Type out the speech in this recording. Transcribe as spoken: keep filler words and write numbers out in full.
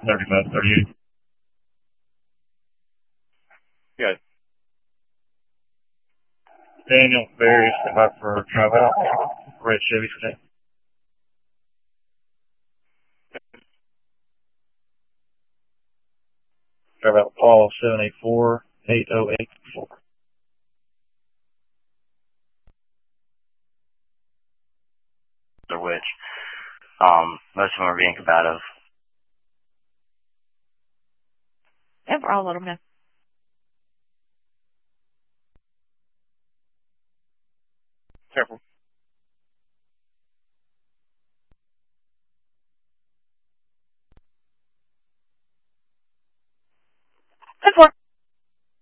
thirty minutes, thirty-eight. Good. Daniel Barry, step by for travel. Red Chevy today. Drive out Paul seven eight four eight oh eight four. Which um, most of them are being combative. Yep, I'll let them know. Careful.